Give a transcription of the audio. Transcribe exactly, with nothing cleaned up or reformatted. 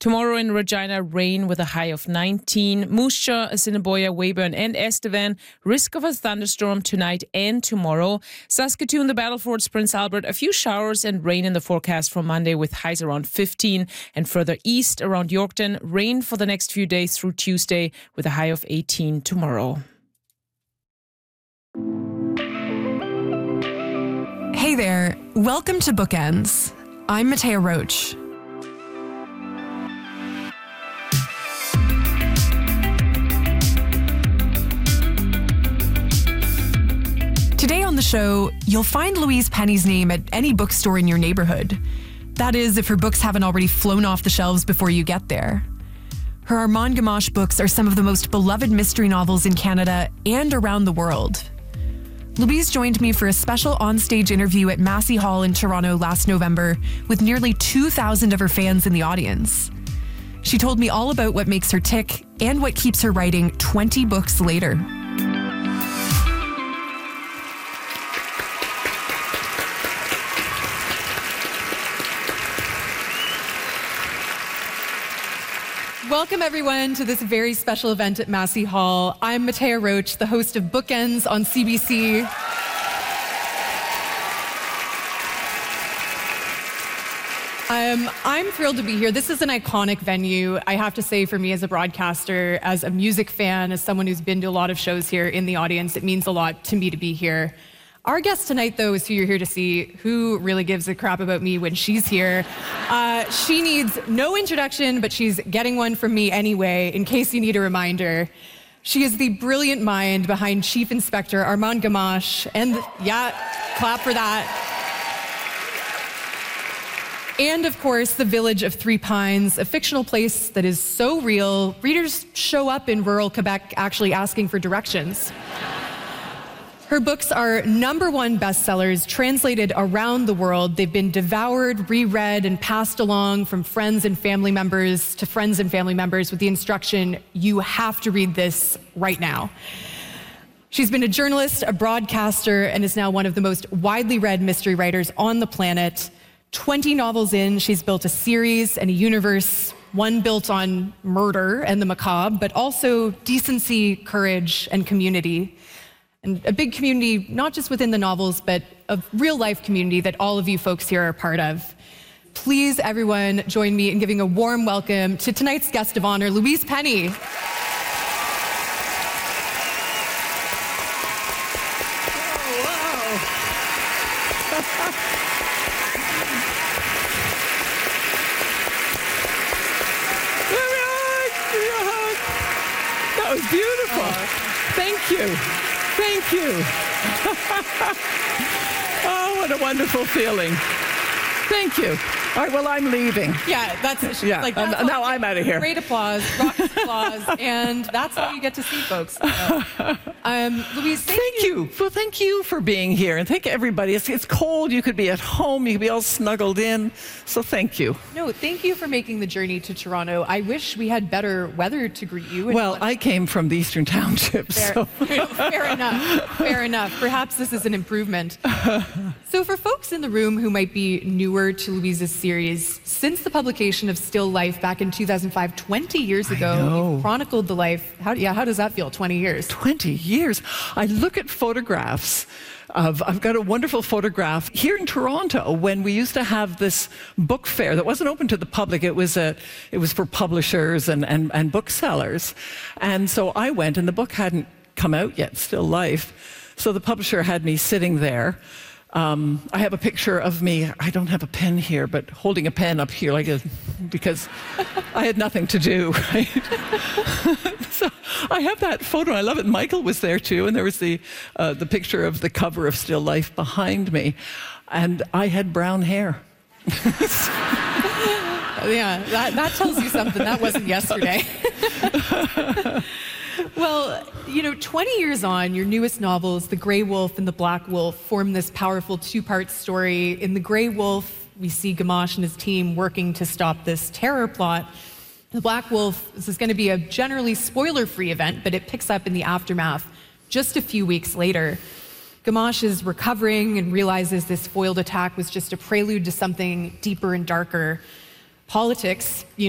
Tomorrow in Regina, rain with a high of nineteen. Moose Jaw, Assiniboia, Weyburn and Estevan, risk of a thunderstorm tonight and tomorrow. Saskatoon, the Battlefords, Prince Albert, a few showers and rain in the forecast for Monday with highs around fifteen. And further east around Yorkton, rain for the next few days through Tuesday with a high of eighteen tomorrow. Hey there, welcome to Bookends. I'm Matea Roach. Today on the show, you'll find Louise Penny's name at any bookstore in your neighborhood. That is, if her books haven't already flown off the shelves before you get there. Her Armand Gamache books are some of the most beloved mystery novels in Canada and around the world. Louise joined me for a special onstage interview at Massey Hall in Toronto last November with nearly two thousand of her fans in the audience. She told me all about what makes her tick and what keeps her writing twenty books later. Welcome, everyone, to this very special event at Massey Hall. I'm Matea Roach, the host of Bookends on C B C. Um, I'm thrilled to be here. This is an iconic venue, I have to say, for me as a broadcaster, as a music fan, as someone who's been to a lot of shows here in the audience. It means a lot to me to be here. Our guest tonight, though, is who you're here to see. Who really gives a crap about me when she's here? Uh, she needs no introduction, but she's getting one from me anyway, in case you need a reminder. She is the brilliant mind behind Chief Inspector Armand Gamache, and yeah, clap for that. And of course, The Village of Three Pines, a fictional place that is so real, readers show up in rural Quebec actually asking for directions. Her books are number one bestsellers, translated around the world. They've been devoured, reread, and passed along from friends and family members to friends and family members with the instruction, you have to read this right now. She's been a journalist, a broadcaster, and is now one of the most widely read mystery writers on the planet. twenty novels in, she's built a series and a universe, one built on murder and the macabre, but also decency, courage, and community. And a big community, not just within the novels, but a real-life community that all of you folks here are part of. Please, everyone, join me in giving a warm welcome to tonight's guest of honor, Louise Penny. Oh, wow. That was beautiful. Oh. Thank you. Thank you. Oh, what a wonderful feeling. Thank you. All right, well, I'm leaving. Yeah, that's yeah. like Um, that's now I'm out of here. Great applause, raucous applause, and that's all you get to see, folks. So, um, Louise, thank, thank you. you. Well, thank you for being here, and thank everybody. It's, it's cold. You could be at home. You could be all snuggled in. So thank you. No, thank you for making the journey to Toronto. I wish we had better weather to greet you. Well, I came from the Eastern Township. Fair, so. fair enough. Fair enough. Perhaps this is an improvement. So for folks in the room who might be newer to Louise's series, since the publication of Still Life back in two thousand five, twenty years ago, you chronicled the life. How, yeah, how does that feel, twenty years? twenty years. I look at photographs of, I've got a wonderful photograph here in Toronto when we used to have this book fair that wasn't open to the public. It was, a, it was for publishers and, and, and booksellers. And so I went, and the book hadn't come out yet, Still Life. So the publisher had me sitting there. Um, I have a picture of me, I don't have a pen here, but holding a pen up here like a, because I had nothing to do, right? So I have that photo, I love it. Michael was there too, and there was the, uh, the picture of the cover of Still Life behind me, and I had brown hair. Yeah, that, that tells you something. That wasn't yesterday. Well, you know, twenty years on, your newest novels, The Grey Wolf and The Black Wolf, form this powerful two-part story. In The Grey Wolf, we see Gamache and his team working to stop this terror plot. The Black Wolf, this is going to be a generally spoiler-free event, but it picks up in the aftermath just a few weeks later. Gamache is recovering and realizes this foiled attack was just a prelude to something deeper and darker. Politics, you